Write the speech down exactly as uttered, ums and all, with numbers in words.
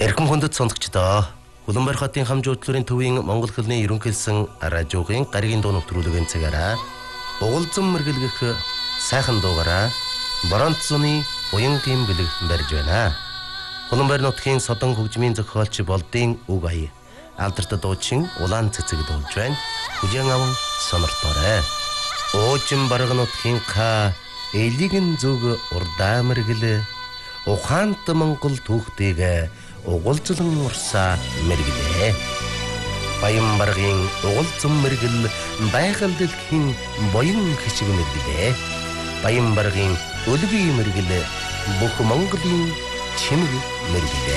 Эрхэм хүндэт сонсогчдоо Улаанбаатар хотын хам жуудлын төвийн Монгол хэлний ерөнхийлсөн радиогийн гаригийн дуу нэвтрүүлгийн цагаараа угалзан мэргэлгэх сайхан дуугараа Бронт зуны буянгийн бэлэг барьж байна. Улаанбаатар нутгийн Содон хөгжмийн зохиолч Болдын үг ая алдартай дуучин Улаан цэцэг дуулж байна. Хүлээн аван сонирторой. Оожин бараг нутгийн ха элигэн зүг урдаа мэргэлээ ухаант Монгол түүхтэйг угалзлан урсаа мэргэлээ. Баян баргын угалзан мэргэл байгаль дэлхийн буян хишиг мэргэлээ. Баян баргын өлгийн мэргэл бүх Монголын чимэг мэргэлээ.